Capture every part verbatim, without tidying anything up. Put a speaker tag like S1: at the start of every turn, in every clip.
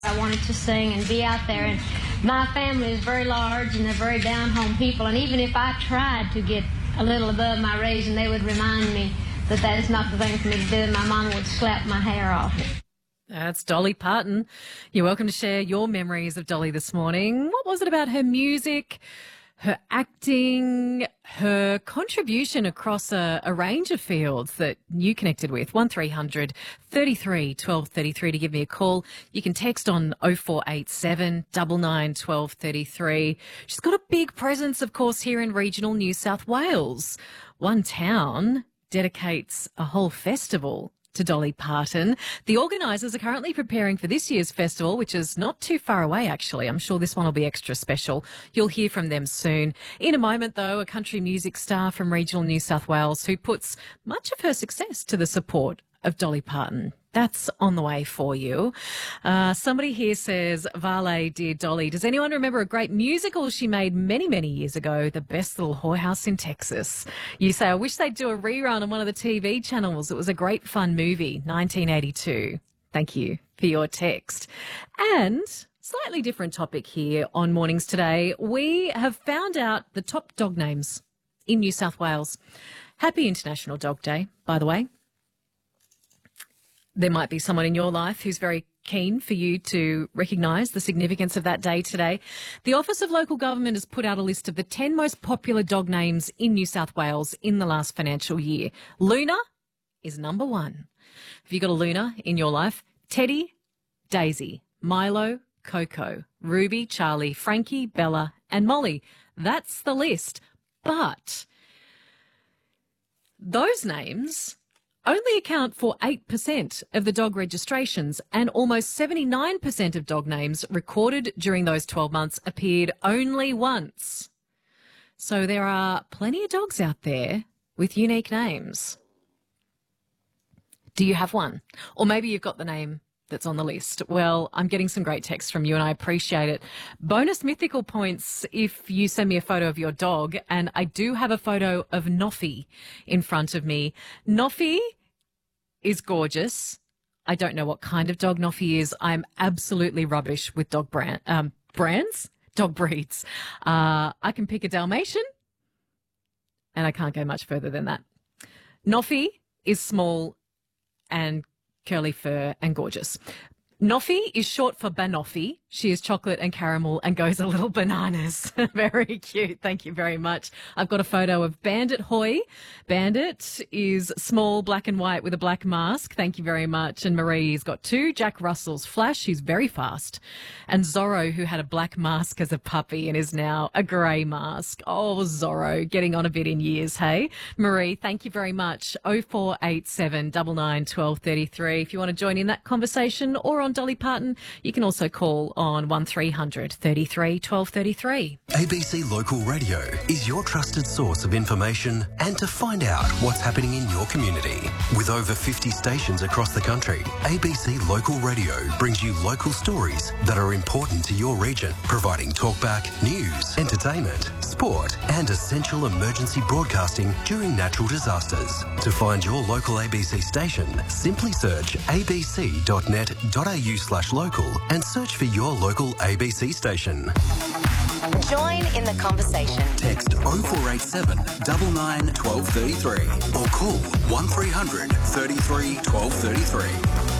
S1: I wanted to sing and be out there, and my family is very large and they're very down-home people, and even if I tried to get a little above my raising, they would remind me that that is not the thing for me to do, and my mom would slap my hair off.
S2: That's Dolly Parton. You're welcome to share your memories of Dolly this morning. What was it about her music, her acting, her contribution across a, a range of fields that you connected with? one three hundred thirty-three twelve thirty-three to give me a call. You can text on oh four eight seven, nine nine, one two three three. She's got a big presence, of course, here in regional New South Wales. One town dedicates a whole festival to Dolly Parton. The organisers are currently preparing for this year's festival, which is not too far away, actually. I'm sure this one will be extra special. You'll hear from them soon. In a moment, though, a country music star from regional New South Wales who puts much of her success to the support of Dolly Parton. That's on the way for you. Uh, somebody here says, Vale, dear Dolly, does anyone remember a great musical she made many, many years ago, The Best Little Whorehouse in Texas? You say, I wish they'd do a rerun on one of the T V channels. It was a great fun movie, nineteen eighty-two. Thank you for your text. And slightly different topic here on Mornings Today. We have found out the top dog names in New South Wales. Happy International Dog Day, by the way. There might be someone in your life who's very keen for you to recognise the significance of that day today. The Office of Local Government has put out a list of the ten most popular dog names in New South Wales in the last financial year. Luna is number one. Have you got a Luna in your life? Teddy, Daisy, Milo, Coco, Ruby, Charlie, Frankie, Bella and Molly. That's the list. But those names only account for eight percent of the dog registrations, and almost seventy-nine percent of dog names recorded during those twelve months appeared only once. So there are plenty of dogs out there with unique names. Do you have one? Or maybe you've got the name that's on the list. Well, I'm getting some great texts from you and I appreciate it. Bonus mythical points if you send me a photo of your dog, and I do have a photo of Noffy in front of me. Noffy is gorgeous. I don't know what kind of dog Noffy is. I'm absolutely rubbish with dog brand, um, brands, dog breeds. Uh, I can pick a Dalmatian and I can't go much further than that. Noffy is small and curly fur and gorgeous. Noffy is short for Banoffee. She is chocolate and caramel and goes a little bananas. Very cute. Thank you very much. I've got a photo of Bandit Hoy. Bandit is small, black and white with a black mask. Thank you very much. And Marie's got two. Jack Russell's Flash. She's very fast. And Zorro, who had a black mask as a puppy and is now a grey mask. Oh, Zorro, getting on a bit in years, hey? Marie, thank you very much. oh four eight seven, nine nine, one two three three. If you want to join in that conversation or on Dolly Parton, you can also call on one three hundred, thirty-three, twelve thirty-three.
S3: A B C Local Radio is your trusted source of information and to find out what's happening in your community. With over fifty stations across the country, A B C Local Radio brings you local stories that are important to your region, providing talkback, news, entertainment, sport and essential emergency broadcasting during natural disasters. To find your local A B C station, simply search a b c dot net dot a u slash local and search for your local A B C station.
S4: Join in the conversation.
S3: Text oh four eight seven, nine nine, one two three three or call one three hundred, thirty-three, twelve thirty-three.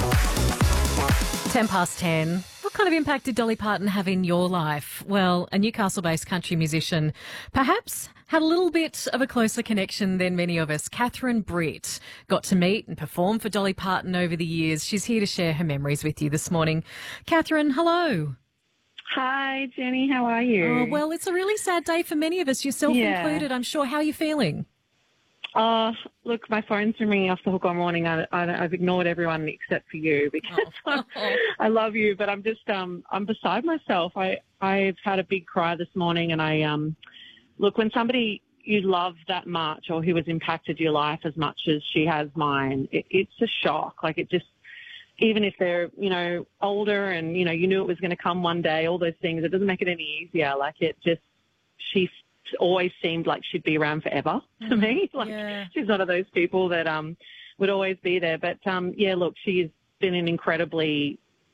S2: ten past ten. What kind of impact did Dolly Parton have in your life? Well, a Newcastle-based country musician perhaps had a little bit of a closer connection than many of us. Catherine Britt got to meet and perform for Dolly Parton over the years. She's here to share her memories with you this morning. Catherine, hello.
S5: Hi, Jenny. How are you?
S2: Oh, well, it's a really sad day for many of us, yourself
S5: Yeah.
S2: included, I'm sure. How are you feeling?
S5: Oh, look, my phone's been ringing off the hook all morning. I, I, I've ignored everyone except for you because
S2: Oh.
S5: I love you, but I'm just, um, I'm beside myself. I, I've had a big cry this morning, and I, um, look, when somebody you love that much or who has impacted your life as much as she has mine, it, it's a shock. Like, it just, even if they're, you know, older and, you know, you knew it was going to come one day, all those things, it doesn't make it any easier. Like, it just, she's always seemed like she'd be around forever to me. Like,
S2: yeah.
S5: She's one of those people that um would always be there. But, um, yeah, look, she's been an incredibly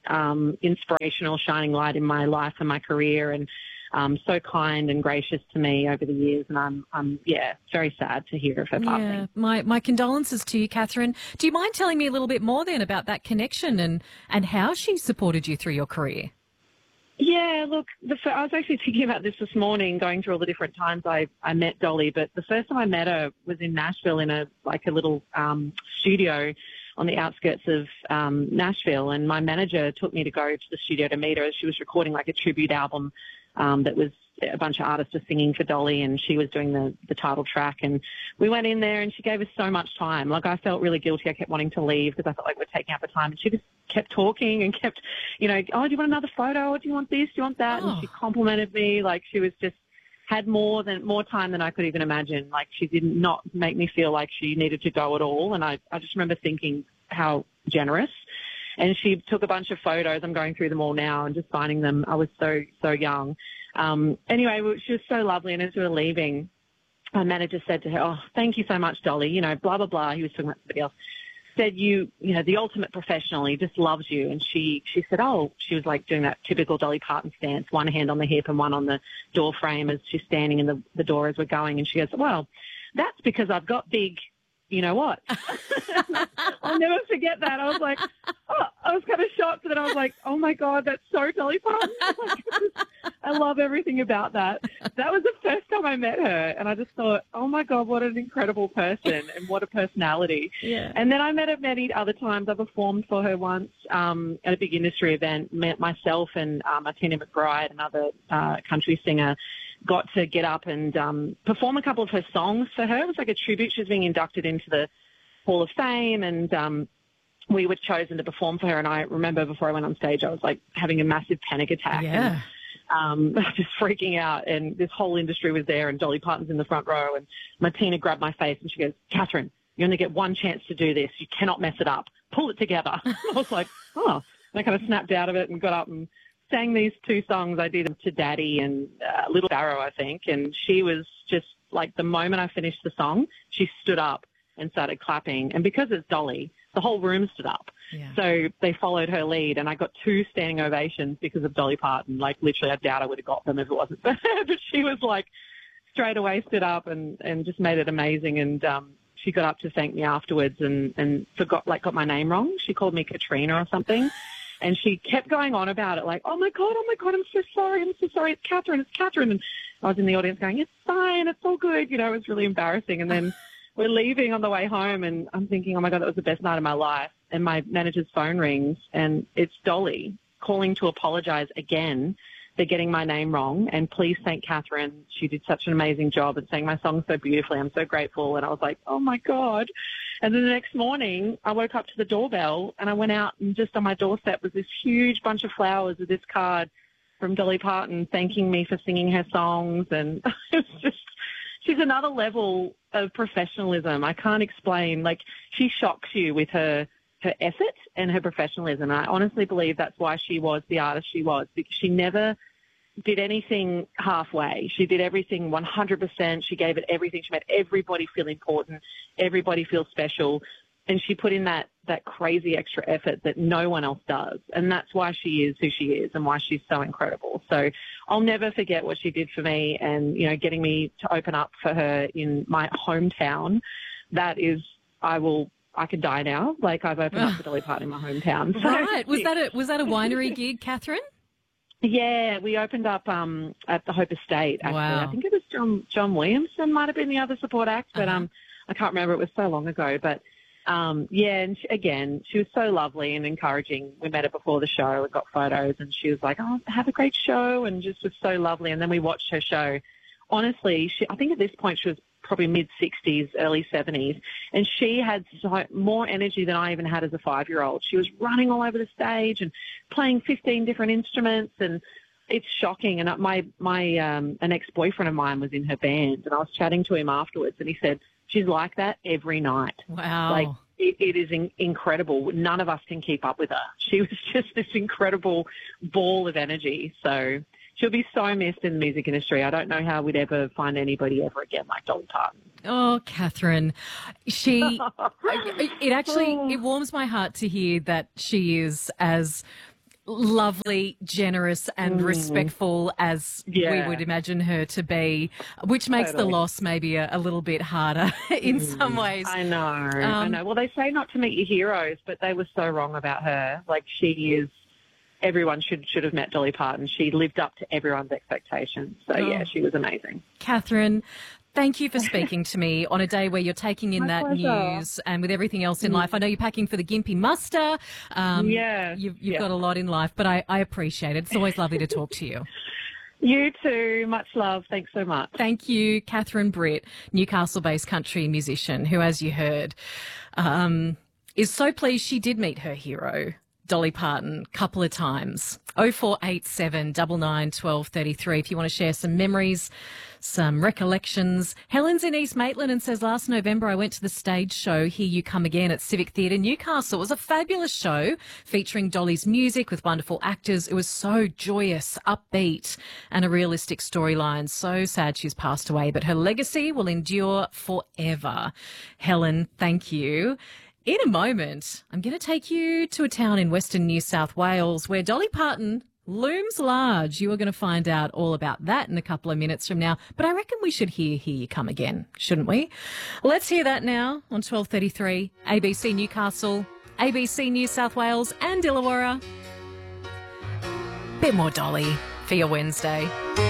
S5: um, inspirational, shining light in my life and my career, and um, so kind and gracious to me over the years. And I'm, I'm, yeah, very sad to hear of her passing.
S2: Yeah, my, my condolences to you, Catherine. Do you mind telling me a little bit more then about that connection and, and how she supported you through your career?
S5: Yeah, look, the, I was actually thinking about this this morning, going through all the different times I, I met Dolly. But the first time I met her was in Nashville in a like a little um, studio on the outskirts of um, Nashville. And my manager took me to go to the studio to meet her. She was recording like a tribute album um, that was a bunch of artists were singing for Dolly, and she was doing the, the title track. And we went in there and she gave us so much time. Like, I felt really guilty. I kept wanting to leave because I felt like we're taking up her time. And she just kept talking and kept, you know, oh, do you want another photo? Or do you want this? Do you want that?
S2: Oh.
S5: And she complimented me. Like, she was just had more than more time than I could even imagine. Like, she did not make me feel like she needed to go at all. And I, I just remember thinking how generous. And she took a bunch of photos. I'm going through them all now and just finding them. I was so, so young. Um, anyway, she was so lovely. And as we were leaving, my manager said to her, oh, thank you so much, Dolly. You know, blah, blah, blah. He was talking about somebody else. Said, you, you know, the ultimate professional. He just loves you. And she, she said, oh, she was like doing that typical Dolly Parton stance, one hand on the hip and one on the door frame as she's standing in the, the door as we're going. And she goes, well, that's because I've got big, you know what? I'll never forget that. I was like, oh, I was kind of shocked. And then I was like, oh my God, that's so Dolly Parton. I love everything about that. That was the first time I met her. And I just thought, oh my God, what an incredible person and what a personality.
S2: Yeah.
S5: And then I met her many other times. I performed for her once um, at a big industry event. Met myself and um, Martina McBride, another uh, country singer, got to get up and um, perform a couple of her songs for her. It was like a tribute. She was being inducted into the Hall of Fame, and um, we were chosen to perform for her. And I remember before I went on stage, I was like having a massive panic attack.
S2: Yeah.
S5: And, um, just freaking out. And this whole industry was there, and Dolly Parton's in the front row. And Martina grabbed my face and she goes, Catherine, you only get one chance to do this. You cannot mess it up. Pull it together. I was like, oh. And I kind of snapped out of it and got up and sang these two songs. I did them to Daddy and uh, Little Sparrow, I think. And she was just like, the moment I finished the song, she stood up and started clapping. And because it's Dolly, the whole room stood up.
S2: Yeah.
S5: So they followed her lead, and I got two standing ovations because of Dolly Parton. Like, literally, I doubt I would have got them if it wasn't for her. But she was like, straight away stood up and, and just made it amazing. And um, she got up to thank me afterwards and, and forgot, like, got my name wrong. She called me Katrina or something. And she kept going on about it, like, oh, my God, oh, my God, I'm so sorry. I'm so sorry. It's Catherine. It's Catherine. And I was in the audience going, it's fine. It's all good. You know, it was really embarrassing. And then we're leaving on the way home, and I'm thinking, oh, my God, that was the best night of my life. And my manager's phone rings, and it's Dolly calling to apologize again for getting my name wrong. And please thank Catherine. She did such an amazing job and sang my song so beautifully. I'm so grateful. And I was like, oh, my God. And then the next morning, I woke up to the doorbell, and I went out, and just on my doorstep was this huge bunch of flowers with this card from Dolly Parton thanking me for singing her songs. And it's just, she's another level of professionalism. I can't explain. Like, she shocks you with her, her effort and her professionalism. And I honestly believe that's why she was the artist she was, because she never did anything halfway. She did everything one hundred percent. She gave it everything. She made everybody feel important, everybody feel special. And she put in that, that crazy extra effort that no one else does. And that's why she is who she is and why she's so incredible. So I'll never forget what she did for me, and, you know, getting me to open up for her in my hometown. That is, I will, I could die now. Like, I've opened up for Dolly Parton in my hometown. So,
S2: Right. Was that a, was that a winery gig, Catherine?
S5: Yeah, we opened up um, at the Hope Estate, actually.
S2: Wow.
S5: I think it was John John Williamson might have been the other support act, but
S2: Uh-huh.
S5: um, I can't remember. It was so long ago. But, um, yeah, and she, again, she was so lovely and encouraging. We met her before the show and got photos, and she was like, oh, have a great show, and just was so lovely. And then we watched her show. Honestly, she, I think at this point she was probably mid-sixties, early seventies, and she had so, more energy than I even had as a five-year-old. She was running all over the stage and playing fifteen different instruments, and it's shocking. And my, my um, an ex-boyfriend of mine was in her band, and I was chatting to him afterwards, and he said, she's like that every night.
S2: Wow.
S5: Like, it, it is in, incredible. None of us can keep up with her. She was just this incredible ball of energy. So she'll be so missed in the music industry. I don't know how we'd ever find anybody ever again like Dolly Parton.
S2: Oh, Catherine, she, it actually, it warms my heart to hear that she is as lovely, generous and respectful as
S5: Yeah.
S2: we would imagine her to be, which makes the
S5: Totally.
S2: loss maybe a, a little bit harder in some ways.
S5: I know, I
S2: Um,
S5: know. Well, they say not to meet your heroes, but they were so wrong about her. Like, she is, everyone should should have met Dolly Parton. She lived up to everyone's expectations. So,
S2: Oh.
S5: yeah, she was amazing.
S2: Catherine, thank you for speaking to me on a day where you're taking in
S5: My
S2: that
S5: pleasure. Mm.
S2: news and with everything else in life. I know you're packing for the Gympie muster. Um,
S5: Yeah,
S2: You've, you've
S5: yeah.
S2: got a lot in life, but I, I appreciate it. It's always lovely to talk to you.
S5: You too. Much love. Thanks so much.
S2: Thank you, Catherine Britt, Newcastle-based country musician who, as you heard, um, is so pleased she did meet her hero, Dolly Parton, a couple of times. oh four eight seven, nine nine, one two three three if you want to share some memories, some recollections. Helen's in East Maitland and says, last November I went to the stage show Here You Come Again at Civic Theatre Newcastle. It was a fabulous show featuring Dolly's music with wonderful actors. It was so joyous, upbeat and a realistic storyline. So sad she's passed away, but her legacy will endure forever. Helen, thank you. In a moment, I'm going to take you to a town in Western New South Wales where Dolly Parton looms large. You are going to find out all about that in a couple of minutes from now. But I reckon we should hear Here You Come Again, shouldn't we? Let's hear that now on twelve thirty-three, A B C Newcastle, A B C New South Wales and Illawarra. Bit more Dolly for your Wednesday.